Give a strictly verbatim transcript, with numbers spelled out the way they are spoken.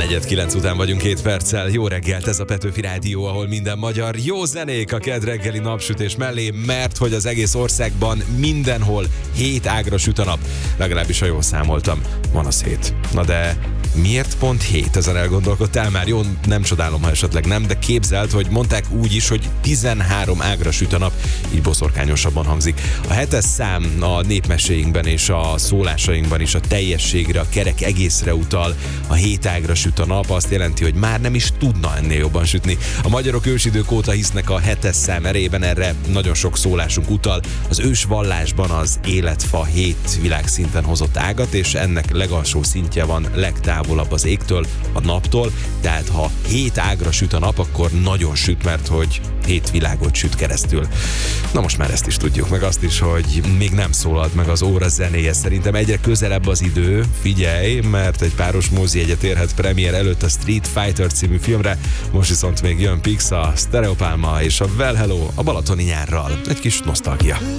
Negyed kilenc után vagyunk két perccel. Jó reggelt, ez a Petőfi Rádió, ahol minden magyar. Jó zenék a kedd reggeli napsütés mellé, mert hogy az egész országban mindenhol hét ágra süt a nap. Legalábbis, ha jól számoltam, van az hét. Na de miért pont hét? Ezen elgondolkodtál már? Jó, nem csodálom, ha esetleg nem, de képzeld, hogy mondták úgy is, hogy tizenhárom ágra süt a nap, így boszorkányosabban hangzik. A hetes szám a népmeséinkben és a szólásainkban is a teljességre, a kerek egészre utal. A hét ágra süt a nap, azt jelenti, hogy már nem is tudna ennél jobban sütni. A magyarok ősidők óta hisznek a hetes szám erejében, erre nagyon sok szólásunk utal. Az ős vallásban az életfa hét világszinten hozott ágat, és ennek legalsó szintje van legtávolabb az égtől, a naptól, tehát ha hét ágra süt a nap, akkor nagyon süt, mert hogy hét világot süt keresztül. Na most már ezt is tudjuk, meg azt is, hogy még nem szólalt meg az óra zenéje. Szerintem egyre közelebb az idő, figyelj, mert egy páros mozijegyet érhet premier előtt a Street Fighter című filmre, most viszont még jön Pix, a Stereopálma és a Well Hello a balatoni nyárral. Egy kis nosztalgia.